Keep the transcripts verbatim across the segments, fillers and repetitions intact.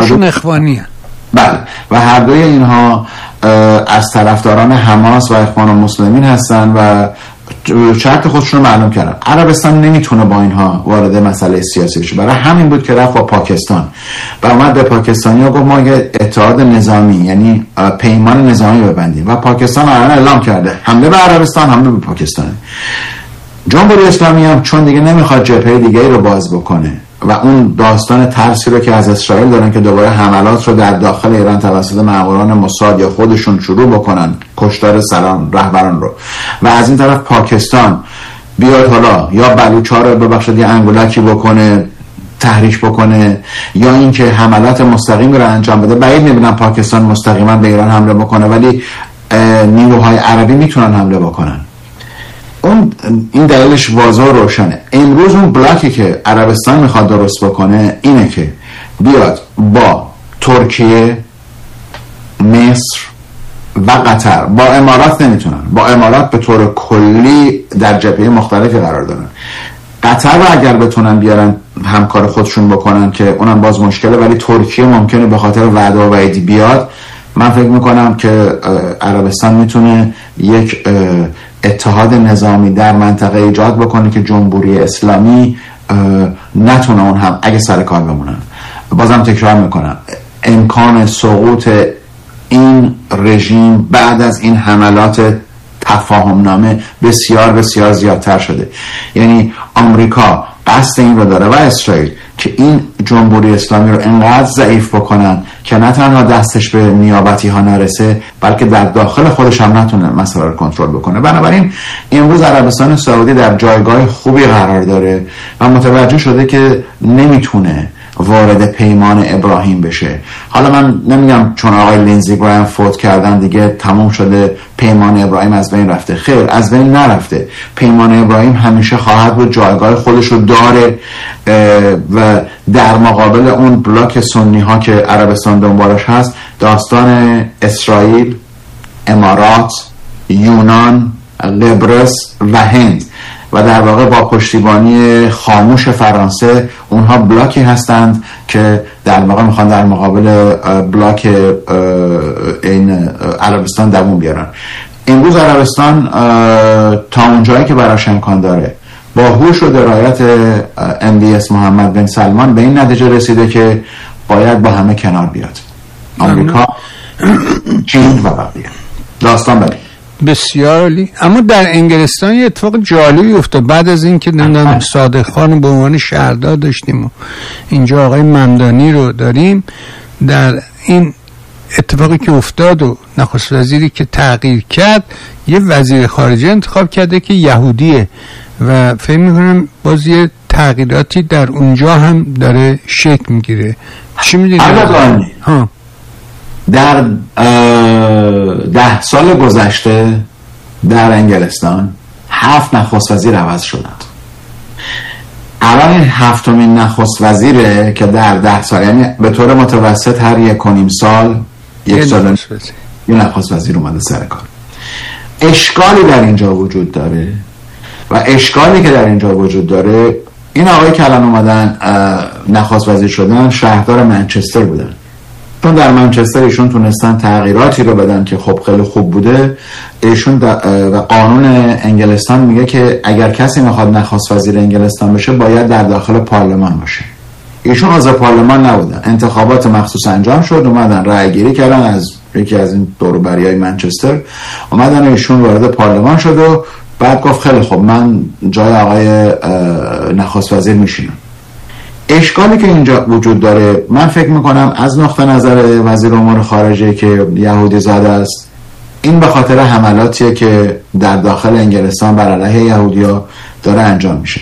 همشون اخوانی هست. بله، و هر دوی اینها از طرفداران حماس و اخوان المسلمین هستن و شرط خودشون رو معلوم کردن. عربستان نمیتونه با اینها وارد مسئله سیاسی بشه، برای همین بود که رفت با پاکستان و اومد به پاکستانی ها گفت ما یه اتحاد نظامی، یعنی پیمان نظامی ببندیم، و پاکستان الان اعلام کرده حمله به عربستان، حمله به پاکستان. جمهوری اسلامی هم چون دیگه نمیخواد جبهه دیگه رو باز بکنه و اون داستان ترسی رو که از اسرائیل دارن که دوباره حملات رو در داخل ایران توسط ماموران موساد یا خودشون شروع بکنن، کشتار سران رهبران رو، و از این طرف پاکستان بیاد حالا یا بلوچ‌ها رو ببخشید یه انگولکی بکنه، تحریک بکنه، یا اینکه حملات مستقیم رو انجام بده. بعید می‌بینم پاکستان مستقیما به ایران حمله بکنه، ولی نیروهای عربی میتونن حمله بکنن. اون این دلیلش واضح و روشنه. امروز اون بلاکی که عربستان میخواد درست بکنه اینه که بیاد با ترکیه، مصر و قطر، با امارات نمیتونن، با امارات به طور کلی در جبهه مختلفی قرار دارن. قطر رو اگر بتونن بیارن همکار خودشون بکنن که اونم باز مشکله، ولی ترکیه ممکنه به خاطر وعده و وعیدی بیاد. من فکر میکنم که عربستان میتونه یک اتحاد نظامی در منطقه ایجاد بکنه که جمهوری اسلامی نتونه اون هم اگه سر کار بمونن. بازم تکرار میکنم، امکان سقوط این رژیم بعد از این حملات تفاهم نامه بسیار بسیار زیادتر شده. یعنی آمریکا قصد این رو داره و اسرائیل که این جمهوری اسلامی رو انقدر ضعیف بکنن که نه تنها دستش به نیابتی ها نرسه، بلکه در داخل خودش هم نتونه مسئله رو کنترل بکنه. بنابراین امروز عربستان سعودی در جایگاه خوبی قرار داره و متوجه شده که نمیتونه وارد پیمان ابراهیم بشه. حالا من نمیگم چون آقای لینزی گراهم فوت کردن دیگه تموم شده، پیمان ابراهیم از بین رفته. خیر، از بین نرفته. پیمان ابراهیم همیشه خواهد بود، جایگاه خودش رو داره و در مقابل اون بلاک سنی ها که عربستان دنبالش هست، داستان اسرائیل، امارات، یونان، قبرس و هند و در واقع با پشتیبانی خاموش فرانسه اونها بلاکی هستند که در واقع میخوان در مقابل بلاک این عربستان دووم بیارن. امروز عربستان تا اونجایی که براش امکان داره با هوش و درایت ام دی اس محمد بن سلمان به این نتیجه رسیده که باید با همه کنار بیاد، آمریکا، چین و بقیه. داستان بله بسیار عالی. اما در انگلستان یه اتفاق جالبی افتاد بعد از این که نمیدونم صادق خان به عنوان شهردار داشتیم و اینجا آقای ممدانی رو داریم. در این اتفاقی که افتاد و نخست وزیری که تغییر کرد، یه وزیر خارجه انتخاب کرده که یهودیه و فکر میکنم باز یه تغییراتی در اونجا هم داره شکل میگیره. چی میدونی؟ ها در ده سال گذشته در انگلستان هفت نخست وزیر عوض شدند. الان این هفتمین نخست وزیره که در ده سال، یعنی به طور متوسط هر یک و نیم سال یک سال یه نخست وزیر اومده سر کار. اشکالی در اینجا وجود داره و اشکالی که در اینجا وجود داره این آقای که الان اومدن نخست وزیر شدن شهردار منچستر بودن. چون در منچستر ایشون تونستن تغییراتی رو بدن که خب خیلی خوب بوده. ایشون و قانون انگلستان میگه که اگر کسی میخواد نخست وزیر انگلستان بشه باید در داخل پارلمان باشه. ایشون عضو پارلمان نبودن، انتخابات مخصوص انجام شد، اومدن رأی گیری کردن از یکی از این دور و بریای منچستر، اومدن ایشون وارد پارلمان شد و بعد گفت خیلی خب من جای آقای نخست وزیر میشینم. اشکالی که اینجا وجود داره، من فکر میکنم از نقطه نظر وزیر امور خارجه که یهودی زاده است، این به خاطر حملاتیه که در داخل انگلستان بر علیه یهودیا داره انجام میشه.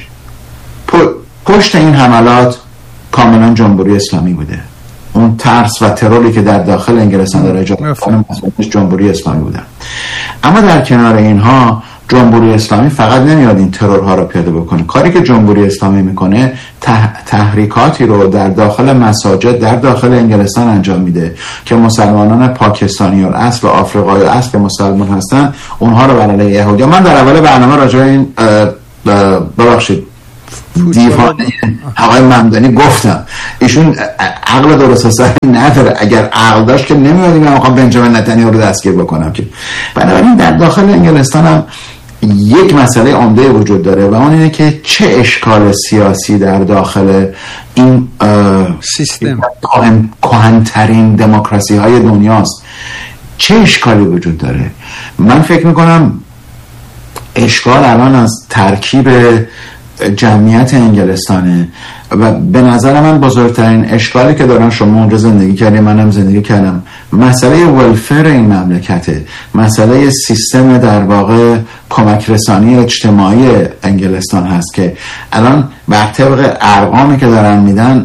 پشت این حملات کاملا جمهوری اسلامی بوده. اون ترس و تروری که در داخل انگلستان داره ایجاد میکنه جمهوری اسلامی بوده. اما در کنار اینها جمهوری اسلامی فقط نمیاد این ترورها رو پیاده بکنه. کاری که جمهوری اسلامی میکنه تح... تحریکاتی رو در داخل مساجد در داخل انگلستان انجام میده که مسلمانان پاکستانی الاصل و آفریقایی الاصل که مسلمان هستن اونها رو بر علیه یهودی. من در اول برنامه راجع این ببخشید دیوانه آقای ممدانی گفتم ایشون عقل درست حسابی نداره. اگر عقل داشت که نمیاد من میخوام بنجامین نتانیاهو رو دستگیر بکنم که. بنابراین در داخل انگلستان هم یک مسئله عمده وجود داره و اون اینه که چه اشکال سیاسی در داخل این سیستم کهن‌ترین دموکراسی های دنیاست، چه اشکالی وجود داره. من فکر میکنم اشکال الان از ترکیب جمعیت انگلستانه و به نظر من بزرگترین اشکالی که دارن، شما اونجا زندگی کردیم منم زندگی کردم، مسئله ولفر این مملکته، مسئله سیستم در واقع کمک رسانی اجتماعی انگلستان هست که الان بر طبق ارقامی که دارن میدن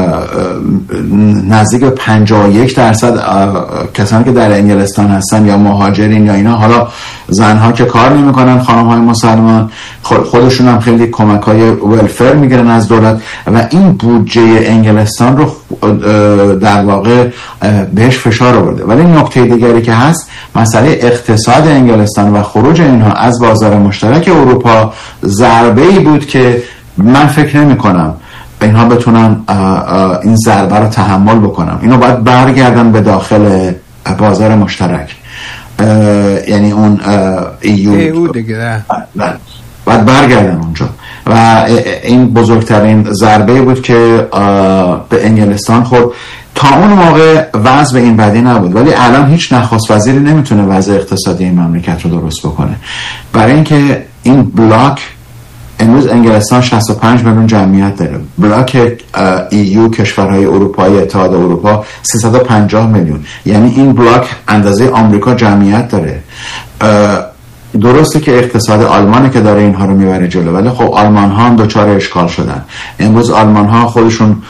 نزدیک به پنجاه و یک درصد کسانی که در انگلستان هستن یا مهاجرین یا اینا، حالا زنها که کار نمیکنن، خانم‌های مسلمان خودشون هم خیلی کمک‌های ولفر میگیرن از دولت و این بودجه انگلستان رو در واقع بهش فشار آورده. ولی نکته دیگری که هست مسئله اقتصاد انگلستان و خروج اینها از بازار مشترک اروپا ضربه‌ای بود که من فکر نمی کنم اینها بتونن این ضربه رو تحمل بکنم. اینو باید برگردن به داخل بازار مشترک، یعنی اون ایو, ایو دیگه باید برگردن اونجا و این بزرگترین ضربه بود که به انگلستان خورد. تا اون موقع وضع به این بدی نبود، ولی الان هیچ نخست وزیری نمیتونه وضع اقتصادی این مملکت رو درست بکنه، برای اینکه این بلاک امروز انگلستان شصت و پنج میلیون جمعیت داره، بلاک ایو کشورهای اروپایی اتحاد اروپا سیصد و پنجاه میلیون، یعنی این بلاک اندازه آمریکا جمعیت داره. درسته که اقتصاد آلمانه که داره اینها رو میبره جلو، ولی خب آلمان ها هم دوچار اشکال شدن. امروز آلمان ها خودشون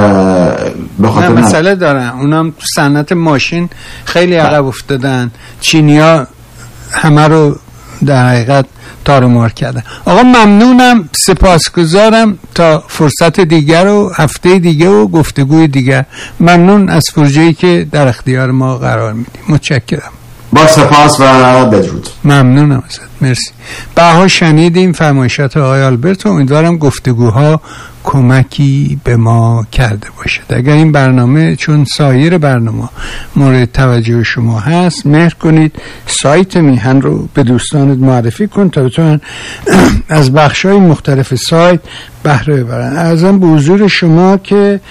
به خاطر مسئله دارن، اونم تو صنعت ماشین خیلی عقب افتادن، چینیا همه رو در حقیقت تارمار کردن. آقا ممنونم، سپاسگزارم، تا فرصت دیگر و هفته دیگه و گفتگوی دیگر. ممنون از فرجه‌ای که در اختیار ما قرار میدیم. متشکرم. با سپاس و بدرود. ممنونم ازت. مرسی. بها شنیدیم فرمایشات آقای آلبرت و امیدوارم گفتگوها کمکی به ما کرده باشد. اگر این برنامه چون سایر برنامه مورد توجه شما هست، مهر کنید سایت میهن رو به دوستانت معرفی کن تا بتونن از بخش‌های مختلف سایت بهره ببرن. ارزم به حضور شما که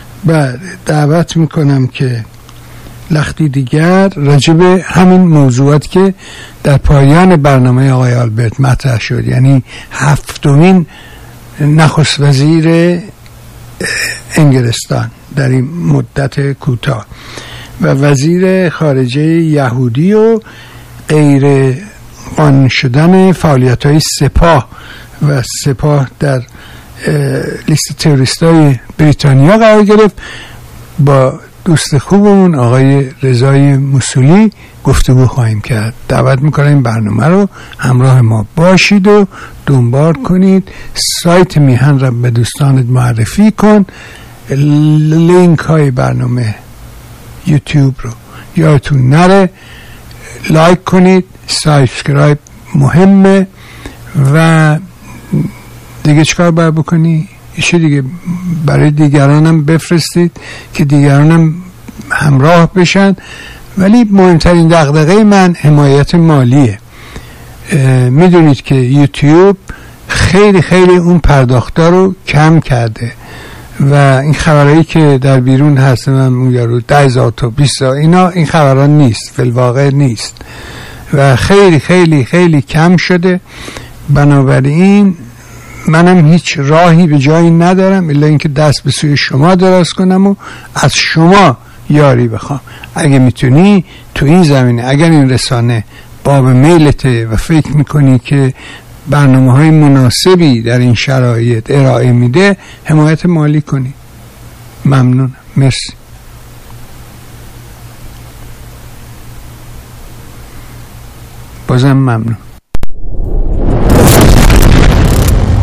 دعوت میکنم که لختی دیگر راجع به همین موضوعات که در پایان برنامه آقای آلبرت مطرح شد، یعنی هفتمین نخست وزیر انگلستان در این مدت کوتاه و وزیر خارجه یهودی و غیر قانونی شدن فعالیت‌های سپاه و سپاه در لیست تروریست‌های بریتانیا قرار گرفت، با دوست خوبمون آقای رضای موسولی گفتگو خواهیم کرد. دعوت میکنم این برنامه رو همراه ما باشید و دنبال کنید. سایت میهن رو به دوستانت معرفی کن. لینک های برنامه یوتیوب رو یادتون نره لایک کنید، سابسکرایب مهمه و دیگه چیکار باید بکنی؟ ایشه دیگه برای دیگرانم بفرستید که دیگرانم همراه بشن. ولی مهمترین دغدغه من حمایت مالیه. میدونید که یوتیوب خیلی خیلی اون پرداختار رو کم کرده و این خبرهایی که در بیرون هست، من اون یارو ده هزار تا بیست هزار اینا، این خبران نیست، فی‌الواقع نیست و خیلی خیلی خیلی کم شده. بنابراین منم هیچ راهی به جایی ندارم الا اینکه دست به سوی شما دراز کنم و از شما یاری بخوام. اگه میتونی تو این زمینه، اگر این رسانه باب میلته و فکر میکنی که برنامه های مناسبی در این شرایط ارائه میده، حمایت مالی کنی. ممنون. مرسی. بازم ممنون.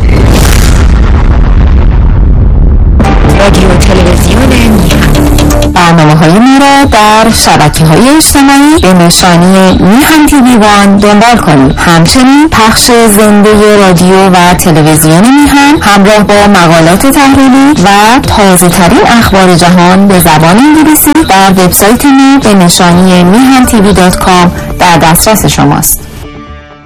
رادیو تلویزیون میهن برنامه‌های ما را در شبکه‌های اجتماعی به نشانی میهن تیوی وان دنبال کنید. همچنین پخش زنده رادیو و تلویزیون میهن همراه با مقالات تحلیلی و تازه‌ترین اخبار جهان به زبان انگلیسی در وبسایت ما به نشانی میهن تیوی دات کام در دسترس شماست.